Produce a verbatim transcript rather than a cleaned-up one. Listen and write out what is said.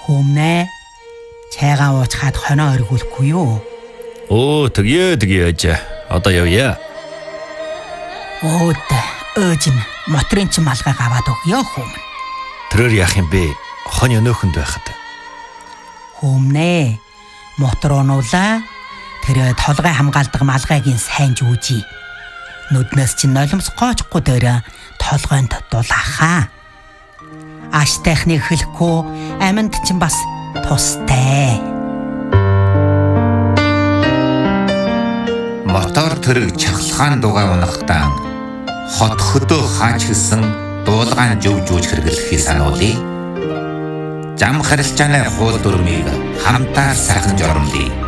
Хүмнэ. Чайгаа уучгаад хоноо өргүүлэхгүй юу? Оо, тэгье тэгье. Одоо явъя. Өөд өөжин моторын ч малгай аваад өгье хүм. Тэрээр яах юм бэ? Хонь өнөөхөнд байхад. Хүмнэ. Мотор онуулаа. Тэр толгой хамгаалдаг малгайгийн сайн жүүжий. Нүднээс чинь нулимс гоочгүй дээр толгойд дулаахаа. Аш техник хэлэхгүй аминд чинь бас тустай. Мотор тэрэг чахалгаан дугай унахтаа хот хөдөө хаач гисэн дуулгаан жив жүүж хэрэглэхийг сануулъя. Зам харилцааны хууль дүрмийг хамтаар сайхан жормлъя.